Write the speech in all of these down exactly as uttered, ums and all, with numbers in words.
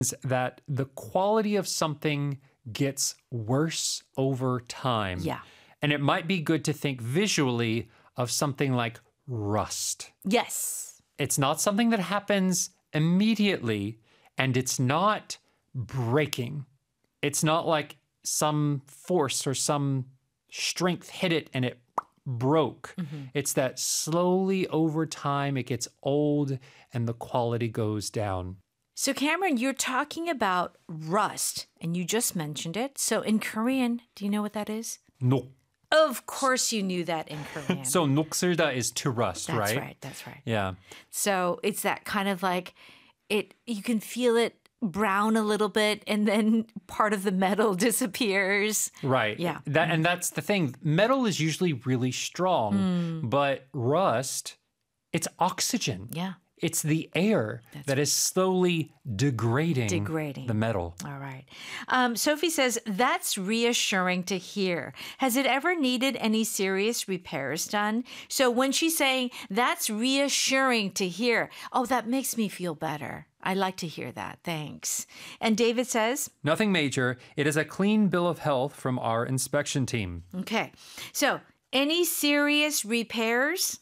that the quality of something gets worse over time. Yeah. And it might be good to think visually of something like rust. Yes. It's not something that happens immediately, and it's not breaking. It's not like some force or some strength hit it and it broke. Mm-hmm. It's that slowly over time it gets old and the quality goes down. So Cameron, you're talking about rust, and you just mentioned it. So in Korean, do you know what that is? No. Of course you knew that in Korean. So 녹슬다 is to rust, that's right? That's right, that's right. Yeah. So it's that kind of like, it. you can feel it brown a little bit, and then part of the metal disappears. Right. Yeah. That, and that's the thing. Metal is usually really strong, mm. but rust, it's oxygen. Yeah. It's the air That's that is slowly degrading, degrading the metal. All right. Um, Sophie says, that's reassuring to hear. Has it ever needed any serious repairs done? So when she's saying, that's reassuring to hear, oh, that makes me feel better. I like to hear that. Thanks. And David says? Nothing major. It is a clean bill of health from our inspection team. Okay. So any serious repairs?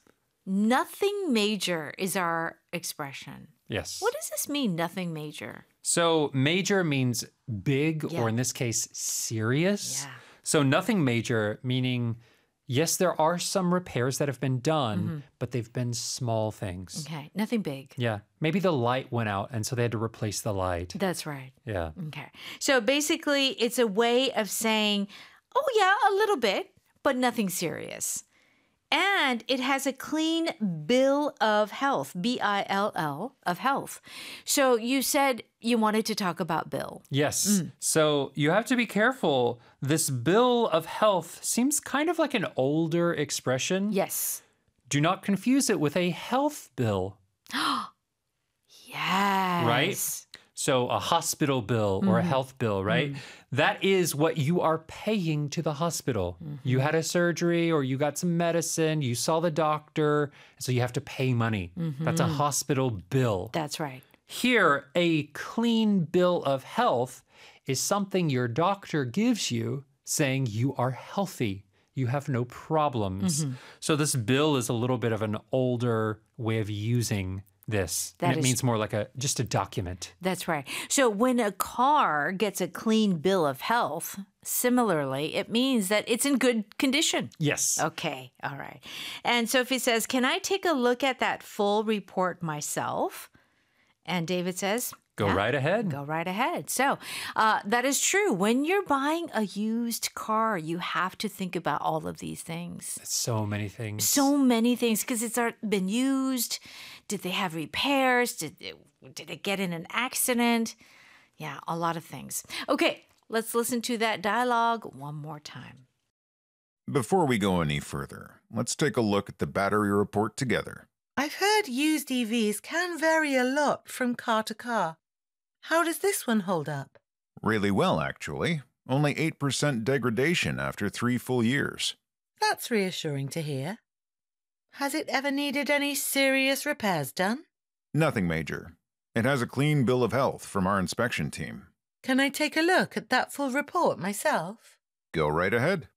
Nothing major is our expression. Yes. What does this mean, nothing major? So major means big, yeah. or in this case, serious. Yeah. So nothing major, meaning, yes, there are some repairs that have been done, mm-hmm. but they've been small things. Okay, nothing big. Yeah. Maybe the light went out, and so they had to replace the light. That's right. Yeah. Okay. So basically, it's a way of saying, oh, yeah, a little bit, but nothing serious. And it has a clean bill of health, B I L L, of health. So you said you wanted to talk about bill. Yes. Mm. So you have to be careful. This bill of health seems kind of like an older expression. Yes. Do not confuse it with a health bill. Yes. Right? So a hospital bill or mm-hmm. a health bill, right? Mm-hmm. That is what you are paying to the hospital. Mm-hmm. You had a surgery or you got some medicine, you saw the doctor, so you have to pay money. Mm-hmm. That's a hospital bill. That's right. Here, a clean bill of health is something your doctor gives you saying you are healthy. You have no problems. Mm-hmm. So this bill is a little bit of an older way of using this. That and it is, means more like a just a document. That's right. So when a car gets a clean bill of health, similarly, it means that it's in good condition. Yes. Okay. All right. And Sophie says, can I take a look at that full report myself? And David says, Go yeah, right ahead. Go right ahead. So uh, that is true. When you're buying a used car, you have to think about all of these things. So many things. So many things because it's been used. Did they have repairs? Did it, did it get in an accident? Yeah, a lot of things. Okay, let's listen to that dialogue one more time. Before we go any further, let's take a look at the battery report together. I've heard used E Vs can vary a lot from car to car. How does this one hold up? Really well, actually. Only eight percent degradation after three full years. That's reassuring to hear. Has it ever needed any serious repairs done? Nothing major. It has a clean bill of health from our inspection team. Can I take a look at that full report myself? Go right ahead.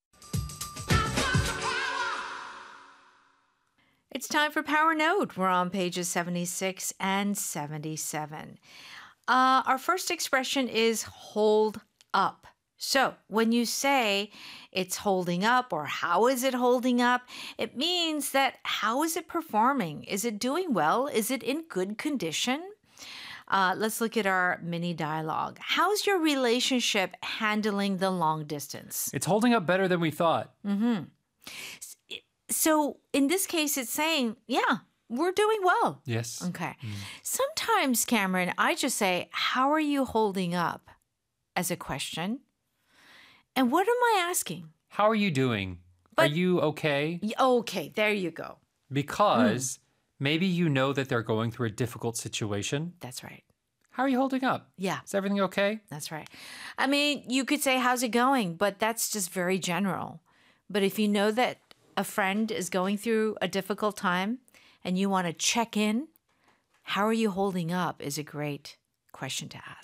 It's time for Power Note. We're on pages seventy-six and seventy-seven. Uh, our first expression is hold up. So when you say it's holding up or how is it holding up, it means that how is it performing? Is it doing well? Is it in good condition? Uh, let's look at our mini dialogue. How's your relationship handling the long distance? It's holding up better than we thought. Mm-hmm. So in this case, it's saying, yeah, we're doing well. Yes. Okay. Mm. Sometimes, Cameron, I just say, how are you holding up as a question? And what am I asking? How are you doing? But, are you okay? Okay, there you go. Because mm. maybe you know that they're going through a difficult situation. That's right. How are you holding up? Yeah. Is everything okay? That's right. I mean, you could say, how's it going? But that's just very general. But if you know that a friend is going through a difficult time and you want to check in, how are you holding up is a great question to ask.